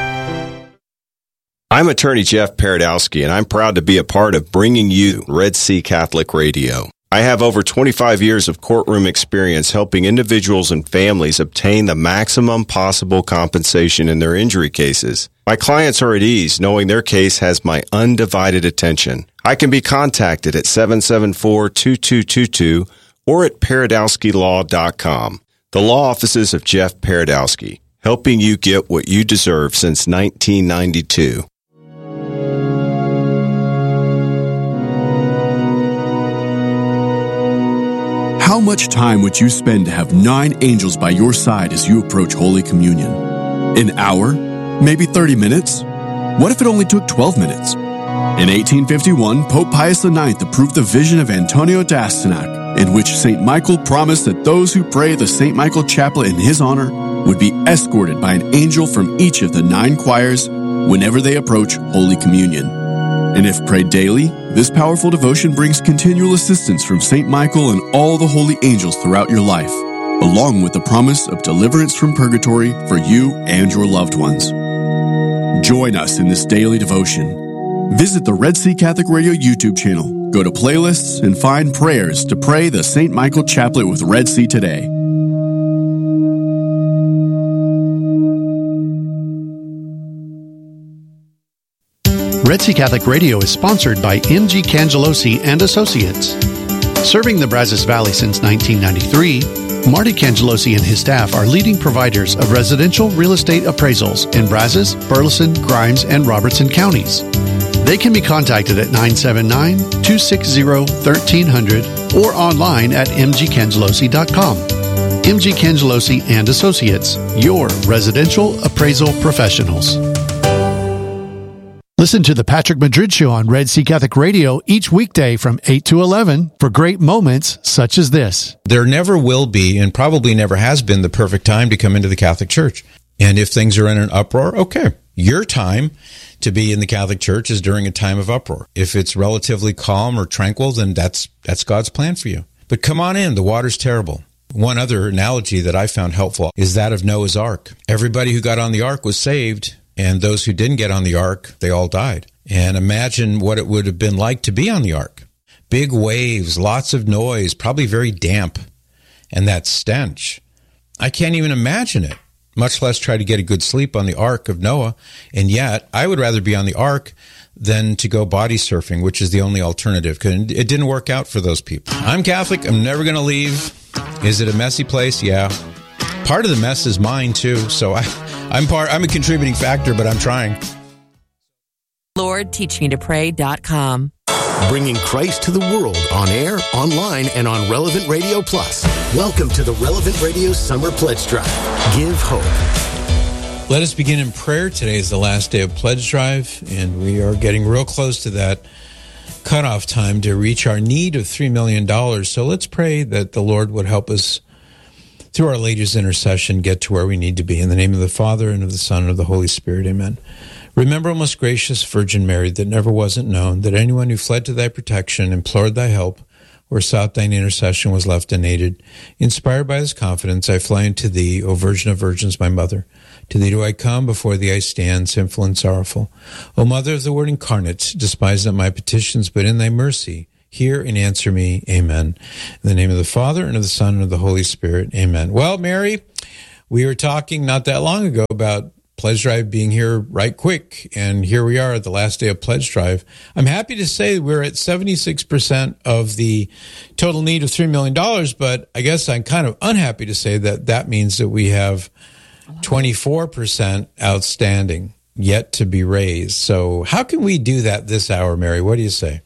I'm attorney Jeff Paradowski, and I'm proud to be a part of bringing you Red Sea Catholic Radio. I have over twenty-five years of courtroom experience helping individuals and families obtain the maximum possible compensation in their injury cases. My clients are at ease knowing their case has my undivided attention. I can be contacted at seven seven four, two two two two or at paradowski law dot com. The law offices of Jeff Paradowski, helping you get what you deserve since nineteen ninety-two. How much time would you spend to have nine angels by your side as you approach Holy Communion? An hour? Maybe thirty minutes? What if it only took twelve minutes? In eighteen fifty-one, Pope Pius the ninth approved the vision of Antonio d'Astyanac, in which Saint Michael promised that those who pray the Saint Michael Chaplet in his honor would be escorted by an angel from each of the nine choirs whenever they approach Holy Communion. And if prayed daily, this powerful devotion brings continual assistance from Saint Michael and all the holy angels throughout your life, along with the promise of deliverance from purgatory for you and your loved ones. Join us in this daily devotion. Visit the Red Sea Catholic Radio YouTube channel, go to playlists, and find prayers to pray the Saint Michael Chaplet with Red Sea today. Red Sea Catholic Radio is sponsored by M G Cangelosi and Associates. Serving the Brazos Valley since nineteen ninety-three, Marty Cangelosi and his staff are leading providers of residential real estate appraisals in Brazos, Burleson, Grimes, and Robertson counties. They can be contacted at nine seven nine, two six zero, one three zero zero or online at m g cangelosi dot com. M G Cangelosi and Associates, your residential appraisal professionals. Listen to the Patrick Madrid Show on Red Sea Catholic Radio each weekday from eight to eleven for great moments such as this. There never will be, and probably never has been, the perfect time to come into the Catholic Church. And if things are in an uproar, okay. Your time to be in the Catholic Church is during a time of uproar. If it's relatively calm or tranquil, then that's that's God's plan for you. But come on in. The water's terrible. One other analogy that I found helpful is that of Noah's Ark. Everybody who got on the ark was saved, and those who didn't get on the ark, they all died. And imagine what it would have been like to be on the ark. Big waves, lots of noise, probably very damp, and that stench. I can't even imagine it, much less try to get a good sleep on the ark of Noah. And yet, I would rather be on the ark than to go body surfing, which is the only alternative, because it didn't work out for those people. I'm Catholic. I'm never going to leave. Is it a messy place? Yeah. part of the mess is mine too. So I, I'm part. I'm a contributing factor, but I'm trying. Lord Teach Me to Pray dot com. Bringing Christ to the world on air, online, and on Relevant Radio Plus. Welcome to the Relevant Radio Summer Pledge Drive. Give hope. Let us begin in prayer. Today is the last day of Pledge Drive, and we are getting real close to that cutoff time to reach our need of three million dollars. So let's pray that the Lord would help us, through Our Lady's intercession, get to where we need to be. In the name of the Father, and of the Son, and of the Holy Spirit, amen. Remember, O most gracious Virgin Mary, that never wasn't known that anyone who fled to thy protection, implored thy help, or sought thine intercession was left unaided. Inspired by this confidence, I fly unto thee, O Virgin of Virgins, my mother. To thee do I come, before thee I stand, sinful and sorrowful. O Mother of the Word incarnate, despise not my petitions, but in thy mercy, hear and answer me. Amen. In the name of the Father, and of the Son, and of the Holy Spirit. Amen. Well, Mary, we were talking not that long ago about Pledge Drive being here right quick, and here we are at the last day of Pledge Drive. I'm happy to say we're at seventy-six percent of the total need of three million dollars, but I guess I'm kind of unhappy to say that that means that we have twenty-four percent outstanding yet to be raised. So how can we do that this hour, Mary? What do you say?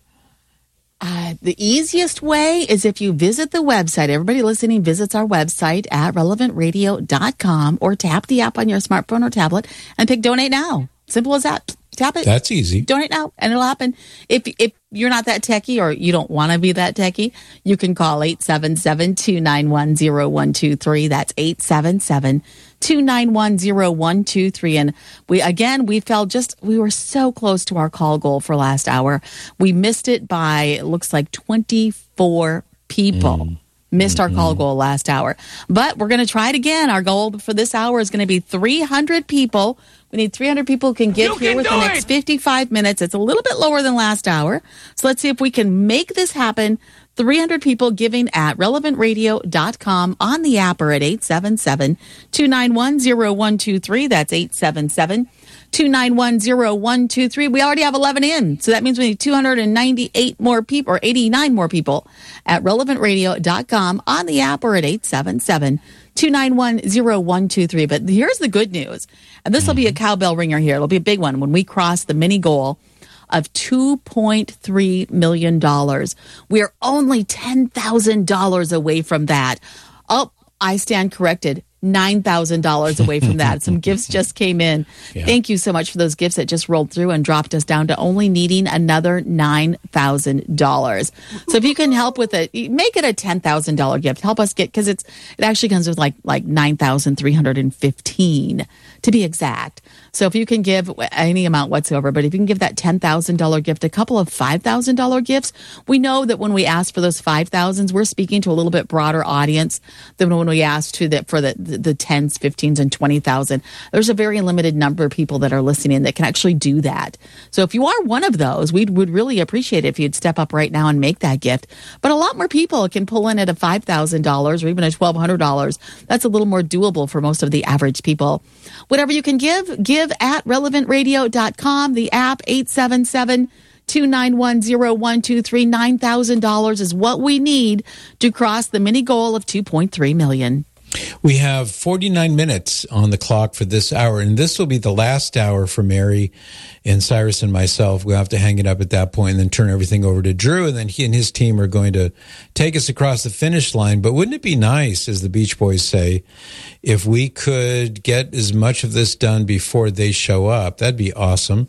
Uh, the easiest way is if you visit the website. Everybody listening visits our website at relevant radio dot com, or tap the app on your smartphone or tablet and pick Donate Now. Simple as that. Tap it. That's easy. Donate now, and it'll happen. If if you're not that techie, or you don't want to be that techie, you can call eight seven seven, two nine one, zero one two three. That's eight seven seven, two nine one, zero one two three. And we, again, we fell just, we were so close to our call goal for last hour. We missed it by, it looks like twenty-four people. Mm. Missed mm-hmm. our call goal last hour. But we're going to try it again. Our goal for this hour is going to be three hundred people. We need three hundred people who can give here within the next fifty-five minutes. It's a little bit lower than last hour. So let's see if we can make this happen. three hundred people giving at relevant radio dot com on the app, or at eight seven seven, two nine one, zero one two three. That's eight seven seven, two nine one, zero one two three. We already have eleven in. So that means we need two hundred ninety-eight more people, or eighty-nine more people at relevant radio dot com on the app, or at eight seven seven, two nine one, zero one two three. But here's the good news. And this will be a cowbell ringer here. It'll be a big one when we cross the mini goal of two point three million dollars. We are only ten thousand dollars away from that. Oh, I stand corrected. nine thousand dollars away from that. Some gifts just came in. Yeah. Thank you so much for those gifts that just rolled through and dropped us down to only needing another nine thousand dollars. So if you can help with it, make it a ten thousand dollars gift. Help us get, because it's it actually comes with like like nine thousand three hundred fifteen to be exact. So if you can give any amount whatsoever, but if you can give that ten thousand dollars gift, a couple of five thousand dollars gifts, we know that when we ask for those five thousands, we're speaking to a little bit broader audience than when we ask to the, for the, the, the tens, fifteens, and twenty thousand. There's a very limited number of people that are listening that can actually do that. So if you are one of those, we would really appreciate it if you'd step up right now and make that gift. But a lot more people can pull in at a five thousand dollars or even a twelve hundred dollars. That's a little more doable for most of the average people. Whatever you can give, give at relevant radio dot com, the app, eight seven seven, two nine one, zero one two three. nine thousand dollars is what we need to cross the mini goal of two point three million dollars. We have forty-nine minutes on the clock for this hour, and this will be the last hour for Mary and Cyrus and myself. We'll have to hang it up at that point and then turn everything over to Drew, and then he and his team are going to take us across the finish line. But wouldn't it be nice, as the Beach Boys say, if we could get as much of this done before they show up? That'd be awesome.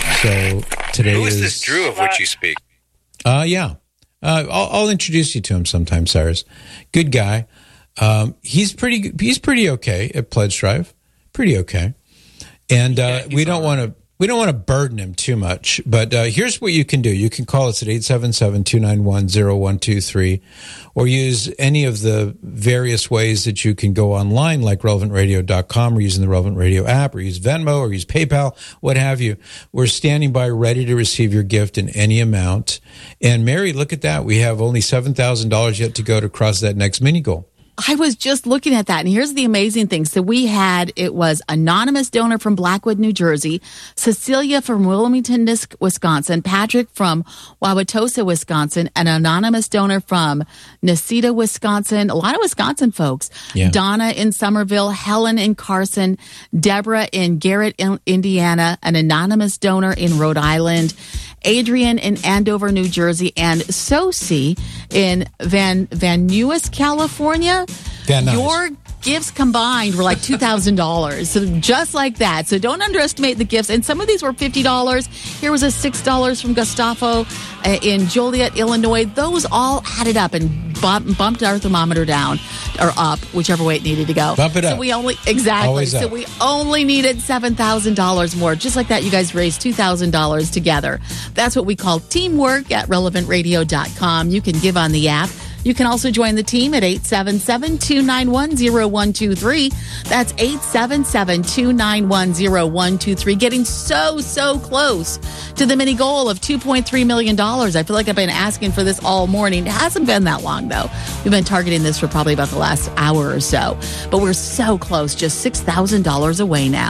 So today Who is, is this Drew of which you speak? Uh, yeah. Uh, I'll, I'll introduce you to him sometime, Cyrus. Good guy. Um, he's pretty, he's pretty okay at Pledge Drive. Pretty okay. And, uh, we don't want to, we don't want to burden him too much, but, uh, here's what you can do. You can call us at eight seven seven, two nine one, zero one two three, or use any of the various ways that you can go online, like relevant radio dot com, or using the Relevant Radio app, or use Venmo, or use PayPal, what have you. We're standing by ready to receive your gift in any amount. And Mary, look at that. We have only seven thousand dollars yet to go to cross that next mini goal. I was just looking at that, and here's the amazing thing. So we had, it was anonymous donor from Blackwood, New Jersey, Cecilia from Wilmington, Wisconsin, Patrick from Wauwatosa, Wisconsin, an anonymous donor from Necedah, Wisconsin, a lot of Wisconsin folks, yeah. Donna in Somerville, Helen in Carson, Deborah in Garrett, Indiana, an anonymous donor in Rhode Island, Adrian in Andover, New Jersey, and Sosie in Van Van Nuys, California. Van Nuys. Your gifts combined were like two thousand dollars. So just like that. So don't underestimate the gifts. And some of these were fifty dollars. Here was a six dollars from Gustavo uh, in Joliet, Illinois. Those all added up and bump, bumped our thermometer down or up, whichever way it needed to go. Bump it up. So we only, exactly. Always so up. we only needed seven thousand dollars more. Just like that, you guys raised two thousand dollars together. That's what we call teamwork at relevant radio dot com. You can give on the app. You can also join the team at eight seven seven, two nine one, zero one two three. That's eight seven seven, two nine one, zero one two three. Getting so, so close to the mini goal of two point three million dollars. I feel like I've been asking for this all morning. It hasn't been that long, though. We've been targeting this for probably about the last hour or so. But we're so close, just six thousand dollars away now.